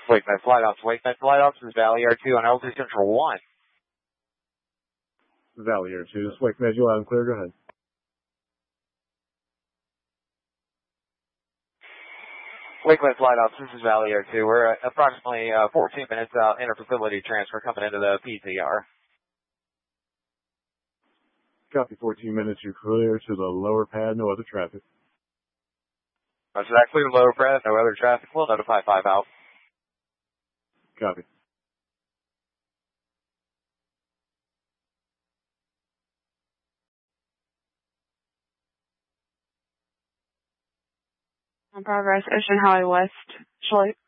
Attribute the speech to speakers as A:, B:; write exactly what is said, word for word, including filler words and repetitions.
A: Wakemed Flight Ops. Wakemed Flight Ops is Valley Air two on L two Central one.
B: Valley Air two, this is Wakemed, you're loud and clear, go ahead.
A: Wakemed Flight Ops, this is Valley Air two. We're at approximately uh, fourteen minutes out, inter-facility transfer coming into the P Z R.
B: Copy, fourteen minutes, you're clear to the lower pad, no other traffic.
A: Roger that, clear lower pad, no other traffic. We'll notify five out.
B: Copy.
C: On Progress, Ocean Highway West, Detroit.